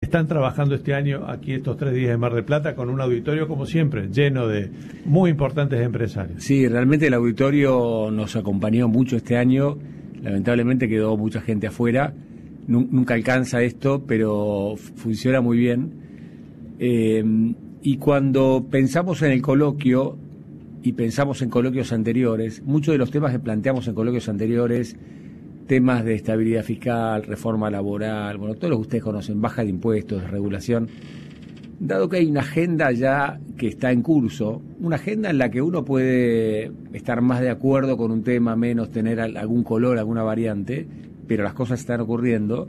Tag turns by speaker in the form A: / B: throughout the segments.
A: están trabajando este año aquí estos 3 días de Mar del Plata con un auditorio, como siempre, lleno de muy importantes empresarios.
B: Sí, realmente el auditorio nos acompañó mucho este año. Lamentablemente quedó mucha gente afuera. Nunca alcanza esto, pero funciona muy bien. Y cuando pensamos en el coloquio y pensamos en coloquios anteriores, muchos de los temas que planteamos en coloquios anteriores, temas de estabilidad fiscal, reforma laboral, bueno, todos los que ustedes conocen, baja de impuestos, regulación, dado que hay una agenda ya que está en curso, una agenda en la que uno puede estar más de acuerdo con un tema, menos tener algún color, alguna variante, pero las cosas están ocurriendo,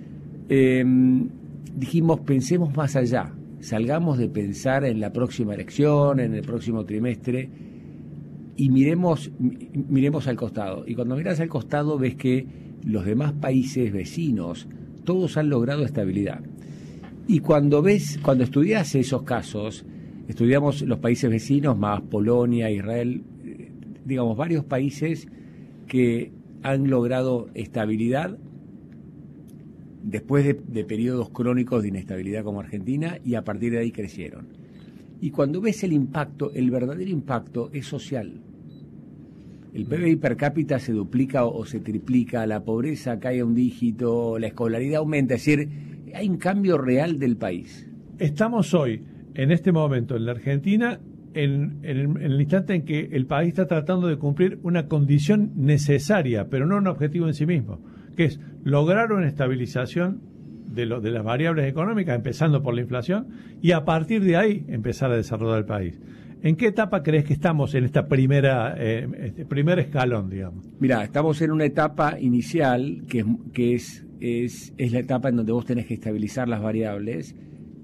B: dijimos, pensemos más allá, salgamos de pensar en la próxima elección, en el próximo trimestre, y miremos al costado. Y cuando miras al costado ves que los demás países vecinos, todos han logrado estabilidad. Y cuando estudias esos casos, estudiamos los países vecinos, más Polonia, Israel, digamos, varios países que han logrado estabilidad después de periodos crónicos de inestabilidad como Argentina, y a partir de ahí crecieron. Y cuando ves el impacto, el verdadero impacto es social. El PBI per cápita se duplica o se triplica, la pobreza cae a un dígito, la escolaridad aumenta, es decir, hay un cambio real del país.
A: Estamos hoy, en este momento, en la Argentina, en el instante en que el país está tratando de cumplir una condición necesaria, pero no un objetivo en sí mismo, que es lograr una estabilización de las variables económicas, empezando por la inflación, y a partir de ahí empezar a desarrollar el país. ¿En qué etapa crees que estamos en esta este primer escalón, digamos?
B: Mirá, estamos en una etapa inicial que es la etapa en donde vos tenés que estabilizar las variables.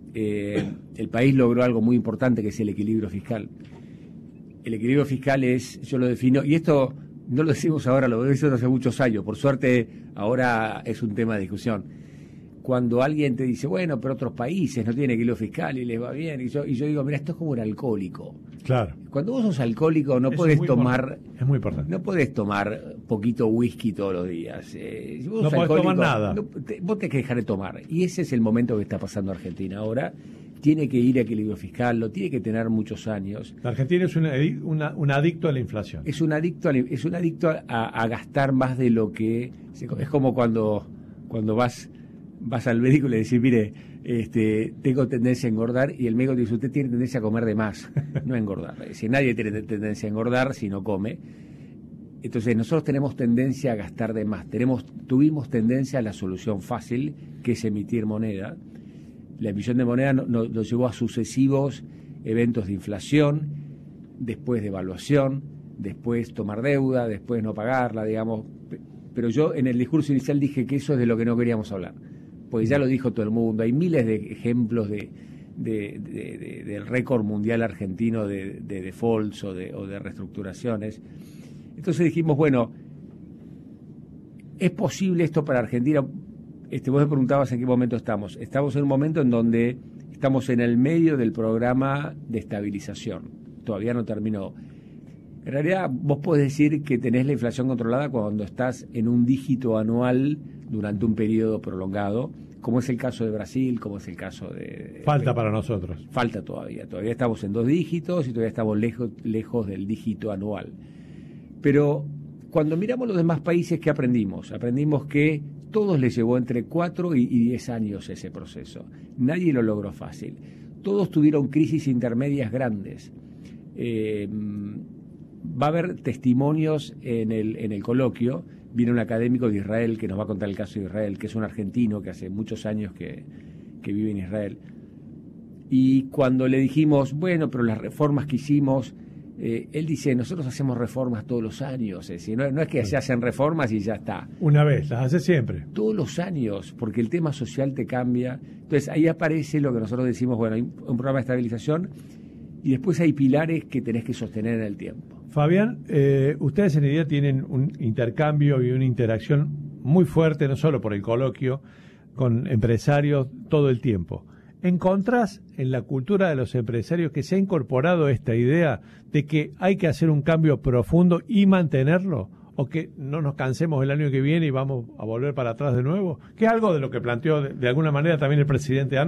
B: El país logró algo muy importante, que es el equilibrio fiscal. El equilibrio fiscal yo lo defino, y esto no lo decimos ahora, lo decimos hace muchos años, por suerte ahora es un tema de discusión. Cuando alguien te dice, bueno, pero otros países no tienen equilibrio fiscal y les va bien, y yo digo, mira, esto es como un alcohólico.
A: Claro.
B: Cuando vos sos alcohólico no podés tomar...
A: Es muy importante.
B: No podés tomar poquito whisky todos los días. Si vos
A: no podés tomar nada.
B: Vos tenés que dejar de tomar. Y ese es el momento que está pasando Argentina ahora. Tiene que ir a equilibrio fiscal, lo tiene que tener muchos años.
A: La Argentina es un adicto a la inflación.
B: Es un adicto a gastar más de lo que... Es como cuando vas al médico y le decís, mire, tengo tendencia a engordar, y el médico te dice, usted tiene tendencia a comer de más, no a engordar. Es decir, nadie tiene tendencia a engordar si no come. Entonces nosotros tenemos tendencia a gastar de más, tuvimos tendencia a la solución fácil, que es emitir moneda. La emisión de moneda nos llevó a sucesivos eventos de inflación, después devaluación, después tomar deuda, después no pagarla, digamos. Pero yo en el discurso inicial dije que eso es de lo que no queríamos hablar, pues ya lo dijo todo el mundo. Hay miles de ejemplos del récord mundial argentino de defaults o de reestructuraciones. Entonces dijimos, bueno, ¿es posible esto para Argentina? Vos me preguntabas en qué momento estamos. Estamos en un momento en donde estamos en el medio del programa de estabilización. Todavía no terminó. En realidad, vos podés decir que tenés la inflación controlada cuando estás en un dígito anual durante un periodo prolongado, como es el caso de Brasil, como es el caso de...
A: Falta para nosotros.
B: Falta todavía estamos en 2 dígitos y todavía estamos lejos del dígito anual. Pero cuando miramos los demás países, ¿qué aprendimos? Aprendimos que todos les llevó entre 4 y 10 años ese proceso. Nadie lo logró fácil. Todos tuvieron crisis intermedias grandes. Va a haber testimonios en el coloquio. Viene un académico de Israel que nos va a contar el caso de Israel, que es un argentino que hace muchos años que vive en Israel. Y cuando le dijimos, bueno, pero las reformas que hicimos, él dice, nosotros hacemos reformas todos los años, es decir, no es que se hacen reformas y ya está.
A: Una vez, las hace siempre.
B: Todos los años, porque el tema social te cambia. Entonces ahí aparece lo que nosotros decimos, bueno, hay un programa de estabilización y después hay pilares que tenés que sostener en el tiempo.
A: Fabián, ustedes en IDEA tienen un intercambio y una interacción muy fuerte, no solo por el coloquio, con empresarios todo el tiempo. ¿Encontrás en la cultura de los empresarios que se ha incorporado esta idea de que hay que hacer un cambio profundo y mantenerlo? ¿O que no nos cansemos el año que viene y vamos a volver para atrás de nuevo? Que es algo de lo que planteó de alguna manera también el presidente anoche.